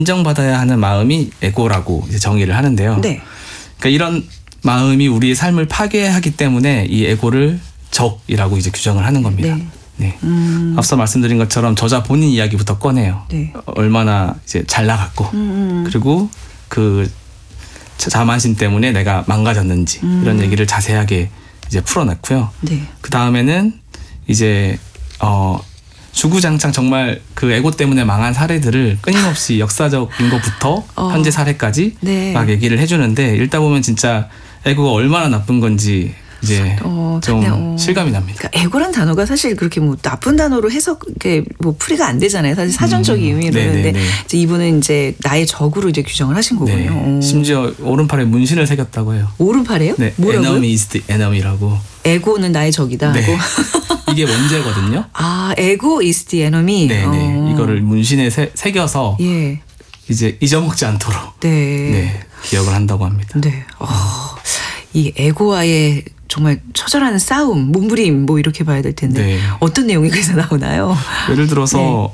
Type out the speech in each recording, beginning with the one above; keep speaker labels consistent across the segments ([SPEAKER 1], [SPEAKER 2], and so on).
[SPEAKER 1] 인정받아야 하는 마음이 에고라고 이제 정의를 하는데요.
[SPEAKER 2] 네.
[SPEAKER 1] 그러니까 이런 마음이 우리의 삶을 파괴하기 때문에 이 에고를 적이라고 이제 규정을 하는 겁니다.
[SPEAKER 2] 네.
[SPEAKER 1] 네. 앞서 말씀드린 것처럼 저자 본인 이야기부터 꺼내요.
[SPEAKER 2] 네.
[SPEAKER 1] 얼마나 이제 잘 나갔고 그리고 그 자만심 때문에 내가 망가졌는지 이런 얘기를 자세하게 이제 풀어냈고요.
[SPEAKER 2] 네.
[SPEAKER 1] 그 다음에는 이제 주구장창 정말 그 에고 때문에 망한 사례들을 끊임없이 역사적인 것부터 현재 사례까지
[SPEAKER 2] 네.
[SPEAKER 1] 막 얘기를 해주는데 읽다 보면 진짜 에고가 얼마나 나쁜 건지 이제 좀 실감이 납니다.
[SPEAKER 2] 그러니까 에고란 단어가 사실 그렇게 뭐 나쁜 단어로 해석 뭐 풀이가 안 되잖아요. 사실 사전적 의미로는데 이제 이분은 이제 나의 적으로 이제 규정을 하신 거군요.
[SPEAKER 1] 네. 심지어 오른팔에 문신을 새겼다고 해요.
[SPEAKER 2] 오른팔에요?
[SPEAKER 1] 네.
[SPEAKER 2] 뭐라고요?
[SPEAKER 1] Enemy is the enemy라고.
[SPEAKER 2] 에고는 나의 적이다.
[SPEAKER 1] 네.
[SPEAKER 2] 하고.
[SPEAKER 1] 이게 원제거든요.
[SPEAKER 2] 아, 에고 is the enemy.
[SPEAKER 1] 네네. 이거를 문신에 새겨서
[SPEAKER 2] 예.
[SPEAKER 1] 이제 잊어먹지 않도록
[SPEAKER 2] 네.
[SPEAKER 1] 네, 기억을 한다고 합니다.
[SPEAKER 2] 네. 이 에고와의 정말 처절한 싸움, 몸부림 뭐 이렇게 봐야 될 텐데
[SPEAKER 1] 네.
[SPEAKER 2] 어떤 내용이 그래서 나오나요?
[SPEAKER 1] 예를 들어서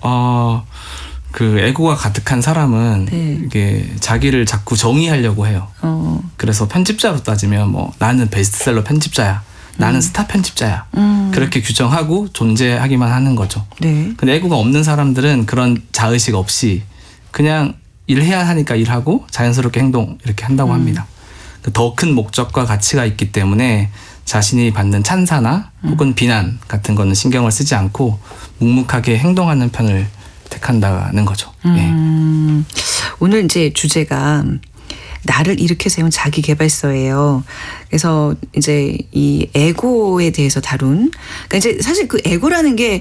[SPEAKER 1] 그 에고가 가득한 사람은
[SPEAKER 2] 네.
[SPEAKER 1] 이게 자기를 자꾸 정의하려고 해요. 그래서 편집자로 따지면 뭐 나는 베스트셀러 편집자야. 나는 스타 편집자야. 그렇게 규정하고 존재하기만 하는 거죠.
[SPEAKER 2] 네.
[SPEAKER 1] 근데 에고가 없는 사람들은 그런 자의식 없이 그냥 일해야 하니까 일하고 자연스럽게 행동 이렇게 한다고 합니다. 더 큰 목적과 가치가 있기 때문에 자신이 받는 찬사나 혹은 비난 같은 거는 신경을 쓰지 않고 묵묵하게 행동하는 편을 택한다는 거죠. 네.
[SPEAKER 2] 오늘 이제 주제가 나를 일으켜 세운 자기 개발서예요. 그래서 이제 이 에고에 대해서 다룬. 그러니까 이제 사실 그 에고라는 게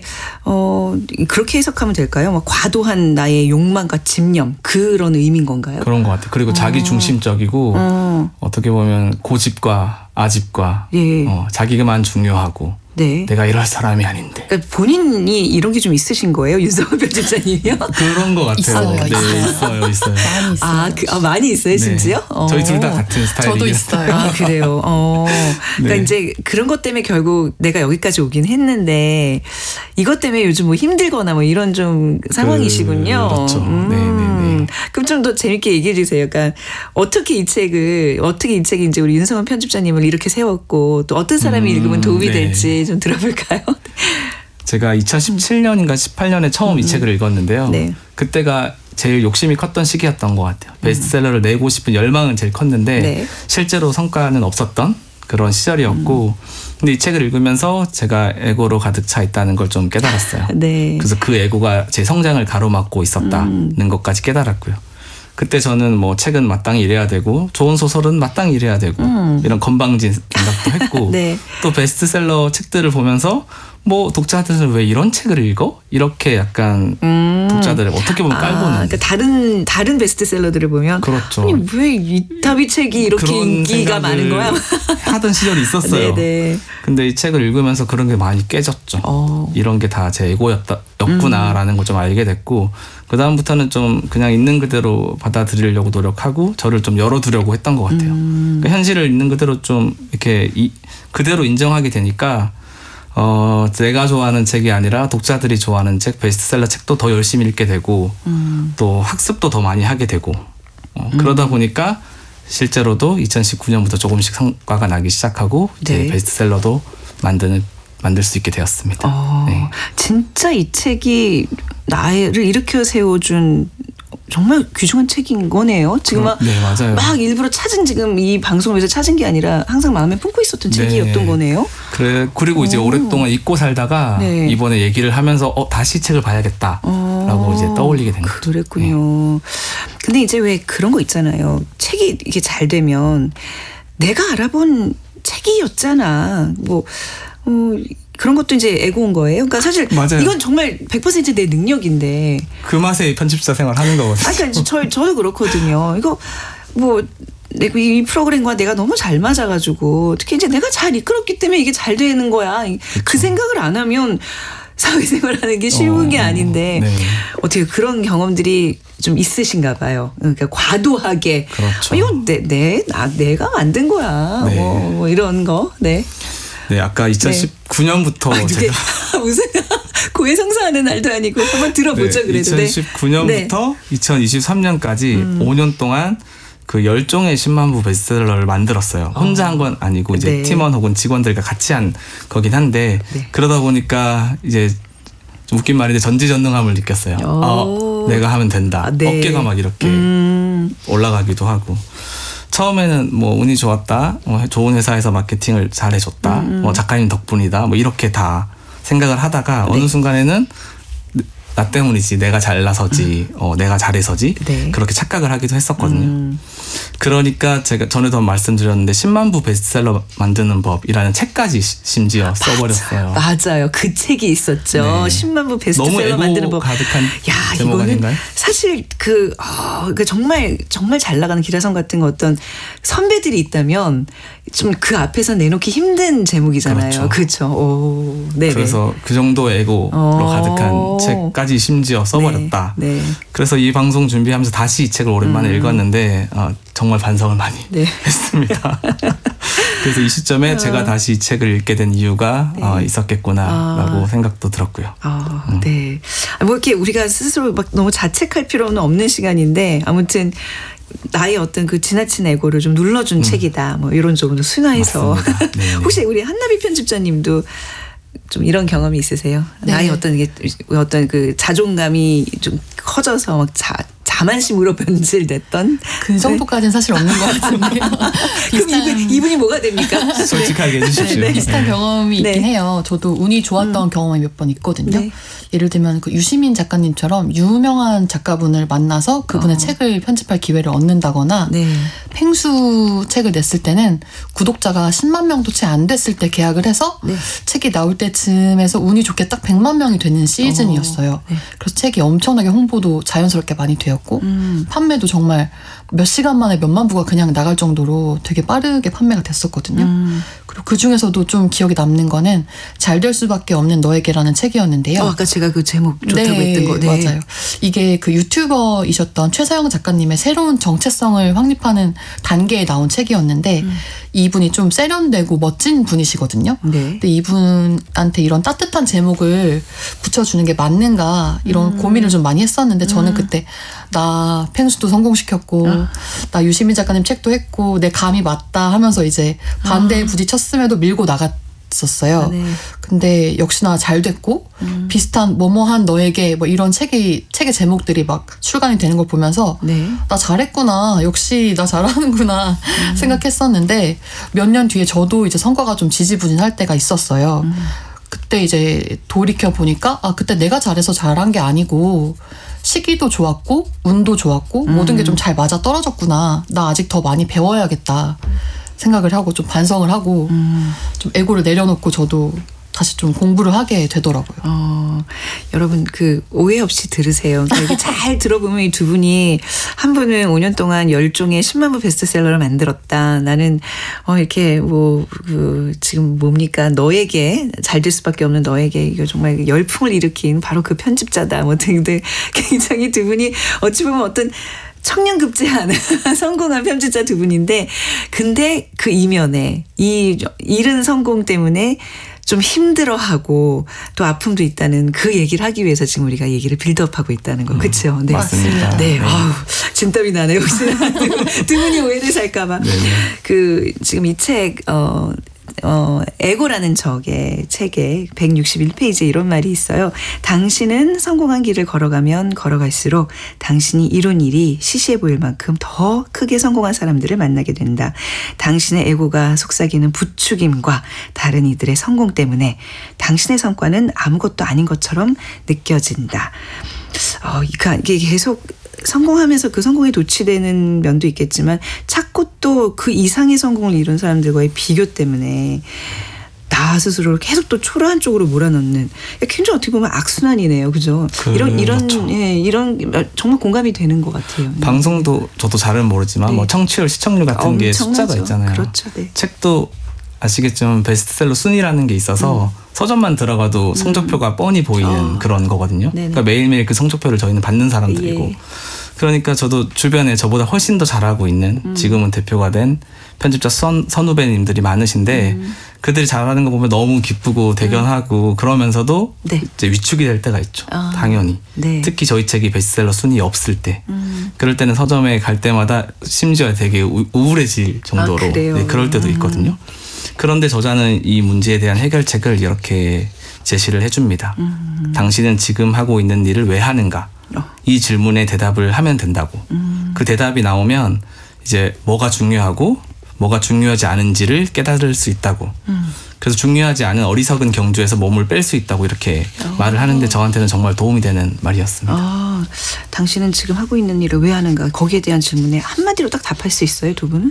[SPEAKER 2] 그렇게 해석하면 될까요? 뭐 과도한 나의 욕망과 집념 그런 의미인 건가요?
[SPEAKER 1] 그런 것 같아요. 그리고 자기 중심적이고 어떻게 보면 고집과 아집과
[SPEAKER 2] 예.
[SPEAKER 1] 자기만 중요하고
[SPEAKER 2] 네.
[SPEAKER 1] 내가 이럴 사람이 아닌데.
[SPEAKER 2] 그러니까 본인이 이런 게 좀 있으신 거예요, 윤석열 편집자님이요?
[SPEAKER 1] 그런 것 같아요.
[SPEAKER 3] 있어요.
[SPEAKER 1] 네, 있어요.
[SPEAKER 3] 많이 있어요.
[SPEAKER 2] 많이 있어요, 심지어?
[SPEAKER 1] 네. 저희 둘 다 같은 스타일이에요.
[SPEAKER 3] 저도 있어요.
[SPEAKER 2] 아, 그래요. 그러니까
[SPEAKER 1] 네.
[SPEAKER 2] 이제 그런 것 때문에 결국 내가 여기까지 오긴 했는데 이것 때문에 요즘 뭐 힘들거나 뭐 이런 좀 상황이시군요.
[SPEAKER 1] 그렇죠. 네네네.
[SPEAKER 2] 그럼 좀 더 재밌게 얘기해 주세요. 그러니까 어떻게 이 책이 이제 우리 윤성원 편집자님을 이렇게 세웠고 또 어떤 사람이 읽으면 도움이
[SPEAKER 1] 네.
[SPEAKER 2] 될지 좀 들어볼까요?
[SPEAKER 1] 제가 2017년인가 18년에 처음 이 책을 읽었는데요.
[SPEAKER 2] 네.
[SPEAKER 1] 그때가 제일 욕심이 컸던 시기였던 것 같아요. 베스트셀러를 내고 싶은 열망은 제일 컸는데
[SPEAKER 2] 네.
[SPEAKER 1] 실제로 성과는 없었던 그런 시절이었고 근데 이 책을 읽으면서 제가 에고로 가득 차 있다는 걸 좀 깨달았어요.
[SPEAKER 2] 네.
[SPEAKER 1] 그래서 그 에고가 제 성장을 가로막고 있었다는 것까지 깨달았고요. 그때 저는 뭐 책은 마땅히 이래야 되고 좋은 소설은 마땅히 이래야 되고 이런 건방진 생각도 했고
[SPEAKER 2] 네.
[SPEAKER 1] 또 베스트셀러 책들을 보면서 뭐 독자들은 왜 이런 책을 읽어? 이렇게 약간 독자들을 어떻게 보면 깔보는.
[SPEAKER 2] 그러니까 다른 베스트셀러들을 보면
[SPEAKER 1] 그렇죠.
[SPEAKER 2] 아니 왜 이타비 책이 이렇게
[SPEAKER 1] 그런
[SPEAKER 2] 인기가 많은 거야?
[SPEAKER 1] 하던 시절이 있었어요.
[SPEAKER 2] 네네.
[SPEAKER 1] 근데 이 책을 읽으면서 그런 게 많이 깨졌죠. 이런 게 다 제 에고였구나라는 걸 좀 알게 됐고 그 다음부터는 좀 그냥 있는 그대로 받아들이려고 노력하고 저를 좀 열어두려고 했던 것 같아요. 그러니까 현실을 있는 그대로 좀 이렇게 그대로 인정하게 되니까 내가 좋아하는 책이 아니라 독자들이 좋아하는 책, 베스트셀러 책도 더 열심히 읽게 되고 또 학습도 더 많이 하게 되고 그러다 보니까 실제로도 2019년부터 조금씩 성과가 나기 시작하고 이제
[SPEAKER 2] 네.
[SPEAKER 1] 베스트셀러도 만들 수 있게 되었습니다. 네.
[SPEAKER 2] 진짜 이 책이 나를 일으켜 세워준 정말 귀중한 책인 거네요. 지금
[SPEAKER 1] 네, 맞아요.
[SPEAKER 2] 막 일부러 찾은 지금 이 방송을 위해서 찾은 게 아니라 항상 마음에 품고 있었던 책이었던 거네요.
[SPEAKER 1] 그리고 이제 오랫동안 잊고 살다가
[SPEAKER 2] 네.
[SPEAKER 1] 이번에 얘기를 하면서 다시 책을 봐야겠다라고 이제 떠올리게 된 거죠.
[SPEAKER 2] 그랬군요. 근데 이제 왜 그런 거 있잖아요. 책이 이게 잘 되면 내가 알아본 책이었잖아. 그런 것도 이제 에고인 거예요. 그러니까 사실
[SPEAKER 1] 맞아요.
[SPEAKER 2] 이건 정말 100% 내 능력인데.
[SPEAKER 1] 그 맛에 편집자 생활 하는 거거든요.
[SPEAKER 2] 그러니까 저도 그렇거든요. 이거 이 프로그램과 내가 너무 잘 맞아가지고 특히 이제 내가 잘 이끌었기 때문에 이게 잘 되는 거야. 그 생각을 안 하면 사회생활하는 게 쉬운 게 아닌데
[SPEAKER 1] 네.
[SPEAKER 2] 어떻게 그런 경험들이 좀 있으신가 봐요. 그러니까 과도하게
[SPEAKER 1] 그렇죠.
[SPEAKER 2] 이거 내가 만든 거야.
[SPEAKER 1] 네.
[SPEAKER 2] 뭐 이런 거. 네.
[SPEAKER 1] 네, 아까 2019년부터 제가
[SPEAKER 2] 무슨 고해성사하는 날도 아니고 한번 들어보죠.
[SPEAKER 1] 네,
[SPEAKER 2] 그래도
[SPEAKER 1] 2019년부터 2023년까지 5년 동안 그 10종의 10만 부 베스트셀러를 만들었어요. 혼자 한 건 아니고 이제 팀원 혹은 직원들과 같이 한 거긴 한데 그러다 보니까 이제 좀 웃긴 말인데 전지전능함을 느꼈어요. 내가 하면 된다. 어깨가 막 이렇게 올라가기도 하고. 처음에는 뭐 운이 좋았다. 좋은 회사에서 마케팅을 잘 해줬다. 뭐 작가님 덕분이다. 뭐 이렇게 다 생각을 하다가 어느 순간에는 나 때문이지, 내가 잘나서지, 내가 잘해서지 그렇게 착각을 하기도 했었거든요. 그러니까 제가 전에도 말씀드렸는데 10만 부 베스트셀러 만드는 법이라는 책까지 심지어 써버렸어요.
[SPEAKER 2] 맞아요. 그 책이 있었죠. 네. 10만 부 베스트셀러 만드는 법.
[SPEAKER 1] 가득한 제목
[SPEAKER 2] 이거는
[SPEAKER 1] 아닌가요?
[SPEAKER 2] 사실 그 정말 잘 나가는 기라성 같은 어떤 선배들이 있다면 좀 그 앞에서 내놓기 힘든 제목이잖아요. 그렇죠. 네.
[SPEAKER 1] 그래서 그 정도의 에고로 가득한 책까지 심지어 써버렸다.
[SPEAKER 2] 네.
[SPEAKER 1] 그래서 이 방송 준비하면서 다시 이 책을 오랜만에 읽었는데 정말 반성을 많이 했습니다. 그래서 이 시점에 제가 다시 이 책을 읽게 된 이유가 있었겠구나라고 생각도 들었고요.
[SPEAKER 2] 네. 뭐 이렇게 우리가 스스로 막 너무 자책할 필요는 없는 시간인데 아무튼 나의 어떤 그 지나친 에고를 좀 눌러준 책이다. 뭐 이런 쪽으로 순화해서 혹시 우리 한나비 편집자님도 좀 이런 경험이 있으세요? 네. 나의 어떤 그 자존감이 좀 커져서 막 자만심으로 변질됐던
[SPEAKER 3] 그 정도까지는 사실 없는 것 같은데요.
[SPEAKER 2] 그럼 이분이 뭐가 됩니까?
[SPEAKER 1] 솔직하게 해주십시오.
[SPEAKER 3] 비슷한 경험이 있긴 해요. 저도 운이 좋았던 경험이 몇 번 있거든요. 예를 들면 그 유시민 작가님처럼 유명한 작가분을 만나서 그분의 책을 편집할 기회를 얻는다거나 팽수 책을 냈을 때는 구독자가 10만 명도 채 안 됐을 때 계약을 해서 책이 나올 때쯤에서 운이 좋게 딱 100만 명이 되는 시즌이었어요. 그래서 책이 엄청나게 홍보도 자연스럽게 많이 되었고 판매도 정말 몇 시간 만에 몇만 부가 그냥 나갈 정도로 되게 빠르게 판매가 됐었거든요. 그리고 그 중에서도 좀 기억에 남는 거는 잘 될 수밖에 없는 너에게라는 책이었는데요.
[SPEAKER 2] 아까 제가 그 제목 좋다고 했던 거.
[SPEAKER 3] 맞아요. 이게 그 유튜버이셨던 최서영 작가님의 새로운 정체성을 확립하는 단계에 나온 책이었는데 이분이 좀 세련되고 멋진 분이시거든요. 근데 이분한테 이런 따뜻한 제목을 붙여주는 게 맞는가 이런 고민을 좀 많이 했었는데 저는 그때 나 펭수도 성공시켰고 나 유시민 작가님 책도 했고 내 감이 맞다 하면서 이제 반대에 부딪혔음에도 밀고 나갔었어요. 근데 역시나 잘 됐고 비슷한 뭐뭐한 너에게 뭐 이런 책의 제목들이 막 출간이 되는 걸 보면서 나 잘했구나, 역시 나 잘하는구나 생각했었는데 몇 년 뒤에 저도 이제 성과가 좀 지지부진할 때가 있었어요. 그때 이제 돌이켜 보니까 그때 내가 잘해서 잘한 게 아니고 시기도 좋았고 운도 좋았고 모든 게 좀 잘 맞아 떨어졌구나. 나 아직 더 많이 배워야겠다 생각을 하고 좀 반성을 하고 좀 에고를 내려놓고 저도 다시 좀 공부를 하게 되더라고요.
[SPEAKER 2] 여러분 그 오해 없이 들으세요. 이렇게 잘 들어보면 이 두 분이 한 분은 5년 동안 10종의 10만 부 베스트셀러를 만들었다. 나는 이렇게 뭐 지금 뭡니까 너에게 잘 될 수밖에 없는 너에게 이거 정말 열풍을 일으킨 바로 그 편집자다. 뭐 등등 굉장히 두 분이 어찌 보면 어떤 청량급제한 성공한 편집자 두 분인데 근데 그 이면에 이 이른 성공 때문에 좀 힘들어하고 또 아픔도 있다는 그 얘기를 하기 위해서 지금 우리가 얘기를 빌드업하고 있다는 거. 그렇죠? 네.
[SPEAKER 1] 맞습니다.
[SPEAKER 2] 네. 진땀이 나네요. 혹시나 두 분이 오해를 살까 봐. 그 지금 이 책 에고라는 책에 161페이지에 이런 말이 있어요. 당신은 성공한 길을 걸어가면 걸어갈수록 당신이 이룬 일이 시시해 보일 만큼 더 크게 성공한 사람들을 만나게 된다. 당신의 에고가 속삭이는 부추김과 다른 이들의 성공 때문에 당신의 성과는 아무것도 아닌 것처럼 느껴진다. 이게 계속 성공하면서 그 성공에 도취되는 면도 있겠지만 자꾸 또 그 이상의 성공을 이룬 사람들과의 비교 때문에 나 스스로를 계속 또 초라한 쪽으로 몰아넣는 굉장히 어떻게 보면 악순환이네요. 그죠? 이런 정말 공감이 되는 것 같아요.
[SPEAKER 1] 방송도 저도 잘은 모르지만 뭐 청취율, 시청률 같은 게 숫자가 있잖아요.
[SPEAKER 2] 그렇죠.
[SPEAKER 1] 책도 아시겠지만 베스트셀러 순위라는 게 있어서 서점만 들어가도 성적표가 뻔히 보이는 그런 거거든요. 그러니까 매일매일 그 성적표를 저희는 받는 사람들이고 그러니까 저도 주변에 저보다 훨씬 더 잘하고 있는 지금은 대표가 된 편집자 선후배님들이 많으신데 그들이 잘하는 거 보면 너무 기쁘고 대견하고 그러면서도
[SPEAKER 2] 네.
[SPEAKER 1] 이제 위축이 될 때가 있죠. 당연히.
[SPEAKER 2] 네.
[SPEAKER 1] 특히 저희 책이 베스트셀러 순위 없을 때. 그럴 때는 서점에 갈 때마다 심지어 되게 우울해질 정도로 네, 그럴 때도 있거든요. 그런데 저자는 이 문제에 대한 해결책을 이렇게 제시를 해줍니다. 당신은 지금 하고 있는 일을 왜 하는가? 이 질문에 대답을 하면 된다고. 그 대답이 나오면 이제 뭐가 중요하고 뭐가 중요하지 않은지를 깨달을 수 있다고. 그래서 중요하지 않은 어리석은 경주에서 몸을 뺄 수 있다고 이렇게 말을 하는데 저한테는 정말 도움이 되는 말이었습니다.
[SPEAKER 2] 당신은 지금 하고 있는 일을 왜 하는가? 거기에 대한 질문에 한마디로 딱 답할 수 있어요, 두 분은?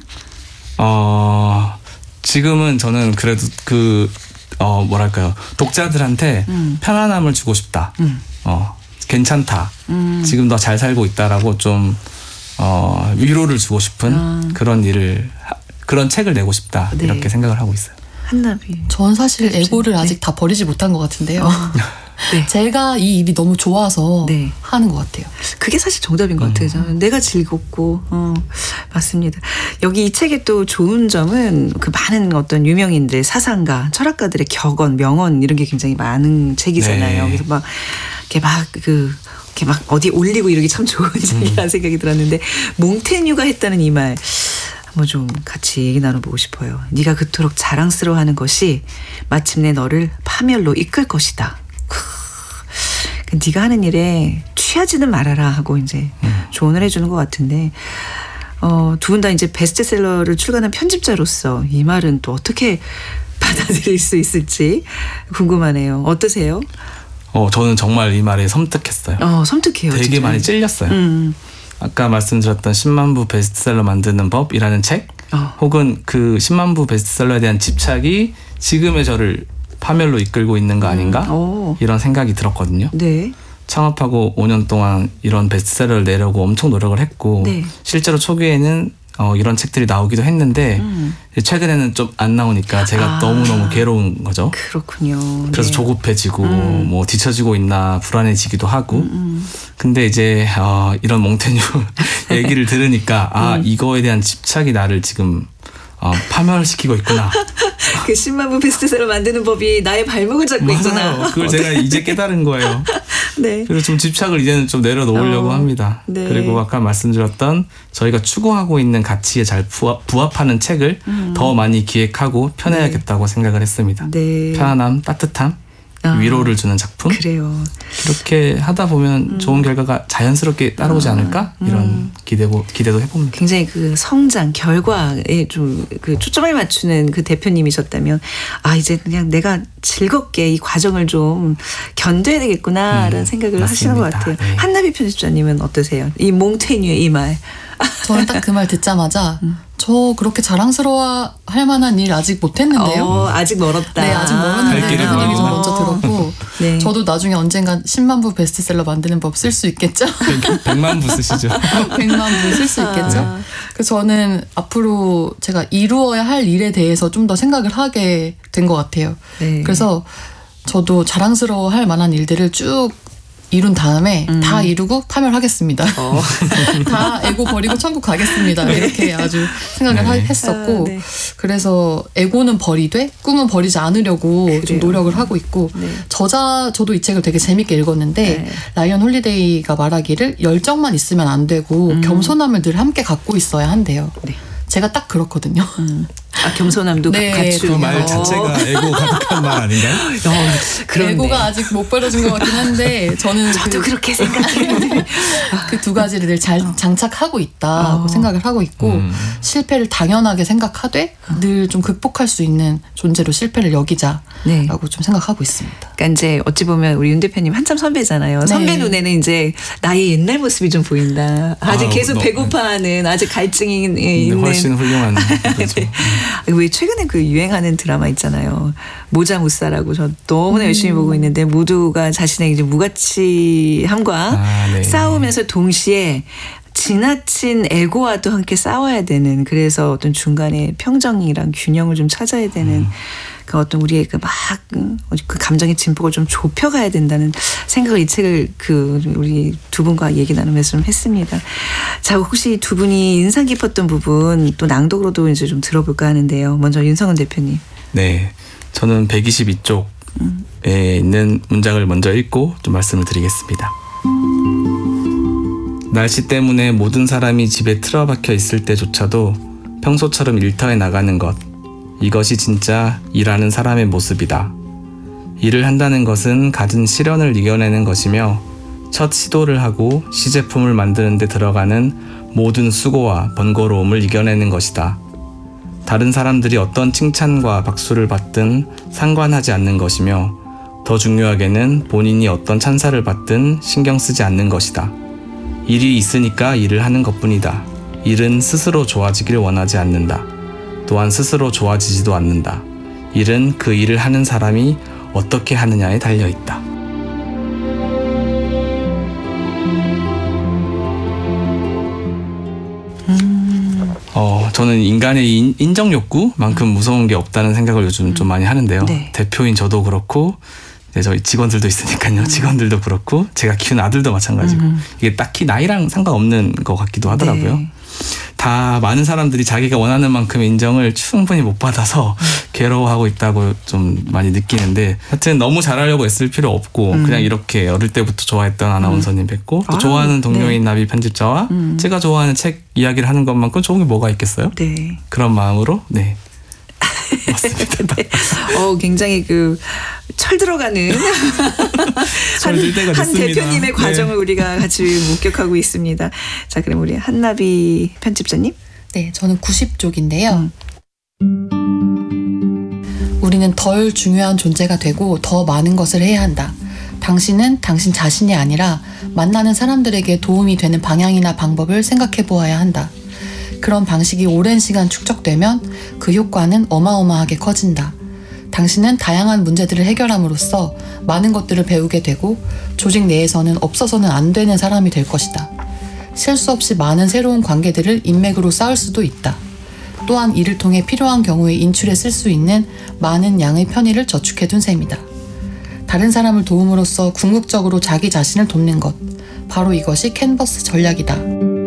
[SPEAKER 1] 지금은 저는 그래도 뭐랄까요. 독자들한테 편안함을 주고 싶다. 괜찮다. 지금 너 잘 살고 있다라고 좀 위로를 주고 싶은 그런 책을 내고 싶다.
[SPEAKER 2] 네.
[SPEAKER 1] 이렇게 생각을 하고 있어요.
[SPEAKER 2] 한나비.
[SPEAKER 3] 전 사실 에고를
[SPEAKER 2] 네.
[SPEAKER 3] 아직 다 버리지 못한 것 같은데요.
[SPEAKER 2] 네.
[SPEAKER 3] 제가 이 일이 너무 좋아서
[SPEAKER 2] 네.
[SPEAKER 3] 하는 것 같아요.
[SPEAKER 2] 그게 사실 정답인 것 같아요. 저는 내가 즐겁고 맞습니다. 여기 이 책의 또 좋은 점은 그 많은 어떤 유명인들, 사상가, 철학가들의 격언, 명언 이런 게 굉장히 많은 책이잖아요.
[SPEAKER 1] 네.
[SPEAKER 2] 그래서 이렇게 막 어디 올리고 이러기 참 좋은 책이라는 생각이 들었는데 몽테뉴가 했다는 이 말 한번 좀 같이 얘기 나눠보고 싶어요. 네가 그토록 자랑스러워하는 것이 마침내 너를 파멸로 이끌 것이다. 네가 하는 일에 취하지는 말아라 하고 이제 조언을 해주는 것 같은데 두 분 다 이제 베스트셀러를 출간한 편집자로서 이 말은 또 어떻게 받아들일 수 있을지 궁금하네요. 어떠세요?
[SPEAKER 1] 저는 정말 이 말에 섬뜩했어요.
[SPEAKER 2] 섬뜩해요.
[SPEAKER 1] 되게
[SPEAKER 2] 진짜.
[SPEAKER 1] 많이 찔렸어요. 아까 말씀드렸던 10만 부 베스트셀러 만드는 법이라는 책 혹은 그 10만 부 베스트셀러에 대한 집착이 지금의 저를 파멸로 이끌고 있는 거 아닌가? 이런 생각이 들었거든요.
[SPEAKER 2] 네.
[SPEAKER 1] 창업하고 5년 동안 이런 베스트셀러를 내려고 엄청 노력을 했고
[SPEAKER 2] 네.
[SPEAKER 1] 실제로 초기에는 이런 책들이 나오기도 했는데 최근에는 좀 안 나오니까 제가 너무너무 괴로운 거죠.
[SPEAKER 2] 그렇군요.
[SPEAKER 1] 그래서
[SPEAKER 2] 네.
[SPEAKER 1] 조급해지고 뭐 뒤처지고 있나 불안해지기도 하고 근데 이제 이런 몽테뉴 얘기를 들으니까 이거에 대한 집착이 나를 지금 파멸시키고 있구나.
[SPEAKER 2] 그 10만 부 베스트셀러 만드는 법이 나의 발목을 잡고 있구나.
[SPEAKER 1] 맞아요. 그걸 제가 이제 깨달은 거예요.
[SPEAKER 2] 네.
[SPEAKER 1] 그래서 좀 집착을 이제는 좀 내려놓으려고 합니다.
[SPEAKER 2] 네.
[SPEAKER 1] 그리고 아까 말씀드렸던 저희가 추구하고 있는 가치에 잘 부합하는 책을 더 많이 기획하고 펴내야겠다고 생각을 했습니다.
[SPEAKER 2] 네.
[SPEAKER 1] 편안함, 따뜻함, 위로를 주는 작품.
[SPEAKER 2] 그래요.
[SPEAKER 1] 그렇게 하다 보면 좋은 결과가 자연스럽게 따라오지 않을까? 이런 기대도 해봅니다.
[SPEAKER 2] 굉장히 그 성장, 결과에 좀 그 초점을 맞추는 그 대표님이셨다면 이제 그냥 내가 즐겁게 이 과정을 좀 견뎌야 되겠구나라는 생각을 하시는 것
[SPEAKER 1] 맞습니다.
[SPEAKER 2] 같아요.
[SPEAKER 1] 네.
[SPEAKER 2] 한나비 편집자님은 어떠세요? 이 몽테뉴의 이 말.
[SPEAKER 3] 저는 딱 그 말 듣자마자 저 그렇게 자랑스러워할 만한 일 아직 못했는데요.
[SPEAKER 2] 아직 멀었다.
[SPEAKER 3] 네, 아직 멀었는데
[SPEAKER 1] 갈 길이
[SPEAKER 3] 그 얘기 좀
[SPEAKER 1] 멀었구나.
[SPEAKER 3] 먼저 들었고
[SPEAKER 2] 네.
[SPEAKER 3] 저도 나중에 언젠간 10만 부 베스트셀러 만드는 법 쓸 수 있겠죠?
[SPEAKER 1] 100만 부 쓰시죠.
[SPEAKER 3] 100만 부 쓸 수 있겠죠? 그래서 저는 앞으로 제가 이루어야 할 일에 대해서 좀 더 생각을 하게 된 것 같아요.
[SPEAKER 2] 네.
[SPEAKER 3] 그래서 저도 자랑스러워할 만한 일들을 쭉 이룬 다음에 다 이루고 파멸하겠습니다. 다 에고 버리고 천국 가겠습니다. 이렇게 아주 생각을 했었고
[SPEAKER 2] 네.
[SPEAKER 3] 그래서 에고는 버리되 꿈은 버리지 않으려고 좀 노력을 하고 있고
[SPEAKER 2] 네.
[SPEAKER 3] 저도 이 책을 되게 재밌게 읽었는데
[SPEAKER 2] 네.
[SPEAKER 3] 라이언 홀리데이가 말하기를 열정만 있으면 안 되고 겸손함을 늘 함께 갖고 있어야 한대요.
[SPEAKER 2] 네.
[SPEAKER 3] 제가 딱 그렇거든요.
[SPEAKER 2] 겸손함도
[SPEAKER 3] 네,
[SPEAKER 2] 갖추고.
[SPEAKER 1] 그 말 자체가 에고 가득한 말 아닌가요?
[SPEAKER 2] 그렇네.
[SPEAKER 3] 에고가 아직 못 버려진 것 같긴 한데 저는
[SPEAKER 2] 저도 그렇게 생각해요.
[SPEAKER 3] 그 두 가지를 늘 잘 장착하고 있다고 생각을 하고 있고 실패를 당연하게 생각하되 늘 좀 극복할 수 있는 존재로 실패를 여기자라고
[SPEAKER 2] 네.
[SPEAKER 3] 좀 생각하고 있습니다.
[SPEAKER 2] 그러니까 이제 어찌 보면 우리 윤 대표님 한참 선배잖아요.
[SPEAKER 3] 네.
[SPEAKER 2] 선배 눈에는 이제 나의 옛날 모습이 좀 보인다. 아직 계속
[SPEAKER 1] 너무,
[SPEAKER 2] 배고파하는 아직 갈증이
[SPEAKER 1] 근데
[SPEAKER 2] 있는.
[SPEAKER 1] 훨씬 훌륭한 거죠.
[SPEAKER 2] 왜 최근에 그 유행하는 드라마 있잖아요. 모자 무사라고 저 너무나 열심히 보고 있는데 모두가 자신의 이제 무가치함과
[SPEAKER 1] 네.
[SPEAKER 2] 싸우면서 동시에 지나친 에고와도 함께 싸워야 되는, 그래서 어떤 중간에 평정이랑 균형을 좀 찾아야 되는 그 어떤 우리의 그 감정의 진폭을 좀 좁혀가야 된다는 생각을 이 책을 우리 두 분과 얘기 나누면서 좀 했습니다. 자, 혹시 두 분이 인상 깊었던 부분 또 낭독으로도 이제 좀 들어볼까 하는데요. 먼저 윤성은 대표님.
[SPEAKER 1] 네, 저는 122쪽에 있는 문장을 먼저 읽고 좀 말씀을 드리겠습니다. 날씨 때문에 모든 사람이 집에 틀어박혀 있을 때조차도 평소처럼 일터에 나가는 것, 이것이 진짜 일하는 사람의 모습이다. 일을 한다는 것은 갖은 시련을 이겨내는 것이며 첫 시도를 하고 시제품을 만드는 데 들어가는 모든 수고와 번거로움을 이겨내는 것이다. 다른 사람들이 어떤 칭찬과 박수를 받든 상관하지 않는 것이며 더 중요하게는 본인이 어떤 찬사를 받든 신경 쓰지 않는 것이다. 일이 있으니까 일을 하는 것뿐이다. 일은 스스로 좋아지길 원하지 않는다. 또한 스스로 좋아지지도 않는다. 일은 그 일을 하는 사람이 어떻게 하느냐에 달려있다. 저는 인간의 인정 욕구만큼 무서운 게 없다는 생각을 요즘 좀 많이 하는데요.
[SPEAKER 2] 네.
[SPEAKER 1] 대표인 저도 그렇고 저희 직원들도 있으니까요. 직원들도 그렇고 제가 키운 아들도 마찬가지고 이게 딱히 나이랑 상관없는 것 같기도 하더라고요.
[SPEAKER 2] 네.
[SPEAKER 1] 다 많은 사람들이 자기가 원하는 만큼의 인정을 충분히 못 받아서 괴로워하고 있다고 좀 많이 느끼는데, 하여튼 너무 잘하려고 애쓸 필요 없고 그냥 이렇게 어릴 때부터 좋아했던 아나운서님 뵙고 또 좋아하는 동료인 나비 편집자와 제가 좋아하는 책 이야기를 하는 것만큼 좋은 게 뭐가 있겠어요?
[SPEAKER 2] 네.
[SPEAKER 1] 그런 마음으로 맞습니다.
[SPEAKER 2] 네. 굉장히 철 들어가는 한 대표님의 과정을 우리가 같이 목격하고 있습니다. 자, 그럼 우리 한나비 편집자님.
[SPEAKER 3] 네, 저는 90쪽인데요. 우리는 덜 중요한 존재가 되고 더 많은 것을 해야 한다. 당신은 당신 자신이 아니라 만나는 사람들에게 도움이 되는 방향이나 방법을 생각해 보아야 한다. 그런 방식이 오랜 시간 축적되면 그 효과는 어마어마하게 커진다. 당신은 다양한 문제들을 해결함으로써 많은 것들을 배우게 되고 조직 내에서는 없어서는 안 되는 사람이 될 것이다. 실수 없이 많은 새로운 관계들을 인맥으로 쌓을 수도 있다. 또한 이를 통해 필요한 경우에 인출에 쓸 수 있는 많은 양의 편의를 저축해둔 셈이다. 다른 사람을 도움으로써 궁극적으로 자기 자신을 돕는 것, 바로 이것이 캔버스 전략이다.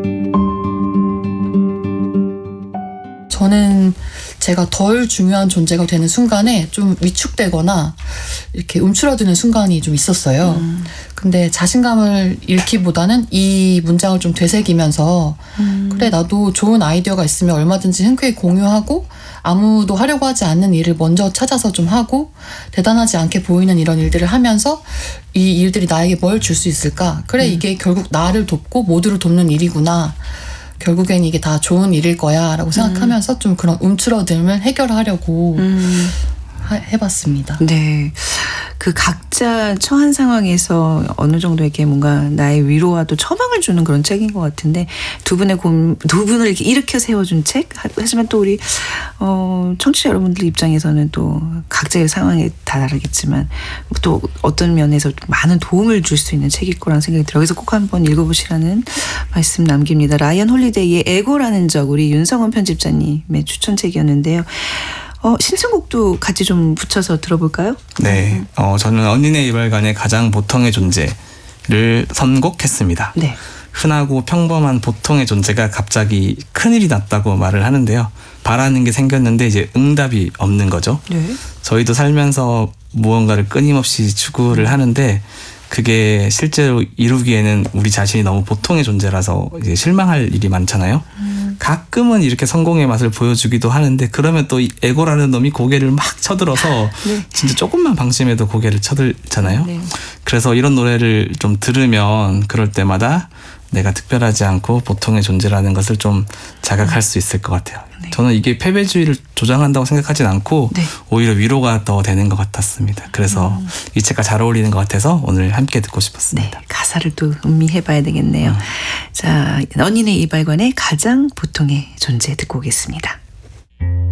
[SPEAKER 3] 저는 제가 덜 중요한 존재가 되는 순간에 좀 위축되거나 이렇게 움츠러드는 순간이 좀 있었어요. 근데 자신감을 잃기보다는 이 문장을 좀 되새기면서 그래, 나도 좋은 아이디어가 있으면 얼마든지 흔쾌히 공유하고 아무도 하려고 하지 않는 일을 먼저 찾아서 좀 하고 대단하지 않게 보이는 이런 일들을 하면서 이 일들이 나에게 뭘 줄 수 있을까? 그래, 이게 결국 나를 돕고 모두를 돕는 일이구나. 결국엔 이게 다 좋은 일일 거야 라고 생각하면서 좀 그런 움츠러듦을 해결하려고 해봤습니다.
[SPEAKER 2] 네. 그 각자 처한 상황에서 어느 정도 이렇게 뭔가 나의 위로와 또 처방을 주는 그런 책인 것 같은데, 두 분을 이렇게 일으켜 세워준 책. 하지만 또 우리 청취자 여러분들 입장에서는 또 각자의 상황에 다 다르겠지만 또 어떤 면에서 많은 도움을 줄 수 있는 책일 거라는 생각이 들어요. 그래서 꼭 한번 읽어보시라는 말씀 남깁니다. 라이언 홀리데이의 에고라는 적, 우리 윤성원 편집자님의 추천책이었는데요. 신청곡도 같이 좀 붙여서 들어볼까요?
[SPEAKER 1] 네, 저는 언니네 이발관의 가장 보통의 존재를 선곡했습니다.
[SPEAKER 2] 네.
[SPEAKER 1] 흔하고 평범한 보통의 존재가 갑자기 큰일이 났다고 말을 하는데요. 바라는 게 생겼는데 이제 응답이 없는 거죠.
[SPEAKER 2] 네.
[SPEAKER 1] 저희도 살면서 무언가를 끊임없이 추구를 하는데 그게 실제로 이루기에는 우리 자신이 너무 보통의 존재라서 이제 실망할 일이 많잖아요. 가끔은 이렇게 성공의 맛을 보여주기도 하는데 그러면 또 이 에고라는 놈이 고개를 막 쳐들어서
[SPEAKER 2] 네.
[SPEAKER 1] 진짜 조금만 방심해도 고개를 쳐들잖아요.
[SPEAKER 2] 네.
[SPEAKER 1] 그래서 이런 노래를 좀 들으면 그럴 때마다 내가 특별하지 않고 보통의 존재라는 것을 좀 자각할 수 있을 것 같아요.
[SPEAKER 2] 네.
[SPEAKER 1] 저는 이게 패배주의를 조장한다고 생각하진 않고
[SPEAKER 2] 네.
[SPEAKER 1] 오히려 위로가 더 되는 것 같았습니다. 그래서 이 책과 잘 어울리는 것 같아서 오늘 함께 듣고 싶었습니다.
[SPEAKER 2] 네, 가사를 또 음미해봐야 되겠네요. 자, 언니네 이발관의 가장 보통의 존재 듣고 오겠습니다.